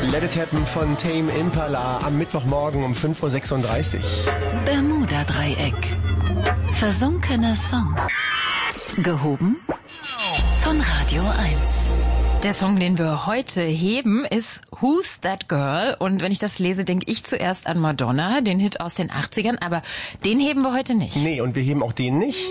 Let It Happen von Tame Impala am Mittwochmorgen um 5.36 Uhr. Bermuda-Dreieck. Versunkene Songs. Gehoben von Radio 1. Der Song, den wir heute heben, ist Who's That Girl? Und wenn ich das lese, denke ich zuerst an Madonna, den Hit aus den 80ern, aber den heben wir heute nicht. Nee, und wir heben auch den nicht.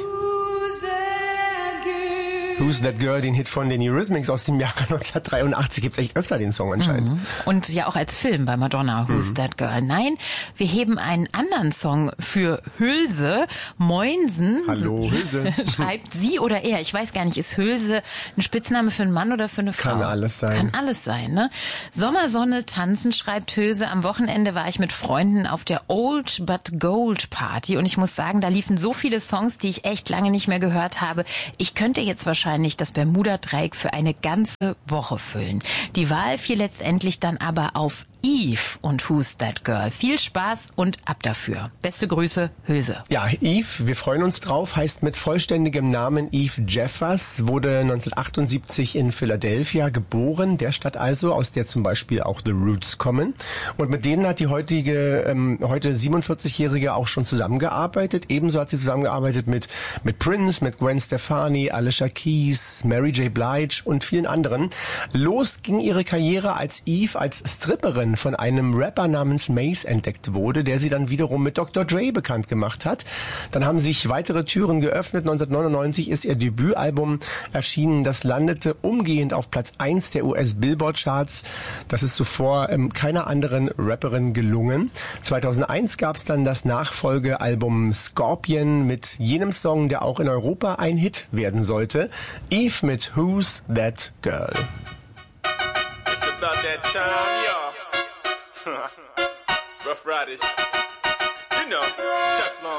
Who's That Girl, den Hit von den Eurythmics aus dem Jahre 1983. Gibt's echt öfter den Song anscheinend. Und ja auch als Film bei Madonna, Who's That Girl. Nein, wir heben einen anderen Song für Hülse. Moinsen. Hallo, Hülse. Schreibt sie oder er. Ich weiß gar nicht, ist Hülse ein Spitzname für einen Mann oder für eine Frau? Kann alles sein. Kann alles sein, ne? Sommersonne tanzen, schreibt Hülse. Am Wochenende war ich mit Freunden auf der Old But Gold Party und ich muss sagen, da liefen so viele Songs, die ich echt lange nicht mehr gehört habe. Ich könnte jetzt wahrscheinlich das Bermuda-Dreieck für eine ganze Woche füllen. Die Wahl fiel letztendlich dann aber auf Eve und Who's That Girl. Viel Spaß und ab dafür. Beste Grüße, Hülse. Ja, Eve, wir freuen uns drauf, heißt mit vollständigem Namen Eve Jeffers, wurde 1978 in Philadelphia geboren, der Stadt also, aus der zum Beispiel auch The Roots kommen. Und mit denen hat die heute 47-Jährige auch schon zusammengearbeitet. Ebenso hat sie zusammengearbeitet mit Prince, mit Gwen Stefani, Alicia Keys, Mary J. Blige und vielen anderen. Los ging ihre Karriere, als Eve als Stripperin von einem Rapper namens Mace entdeckt wurde, der sie dann wiederum mit Dr. Dre bekannt gemacht hat. Dann haben sich weitere Türen geöffnet. 1999 ist ihr Debütalbum erschienen. Das landete umgehend auf Platz 1 der US-Billboard-Charts. Das ist zuvor keiner anderen Rapperin gelungen. 2001 gab es dann das Nachfolgealbum Scorpion mit jenem Song, der auch in Europa ein Hit werden sollte. Eve mit Who's That Girl? It's about that time, y'all. Rough Riders. You know, Chuck Long.